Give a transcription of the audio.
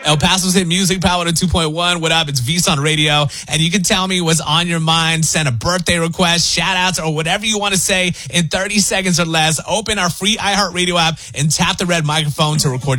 El Paso's Hit Music, Power to 2.1. What up? It's VSON Radio. And you can tell me what's on your mind. Send a birthday request, shout outs, or whatever you want to say in 30 seconds or less. Open our free iHeartRadio app and tap the red microphone to record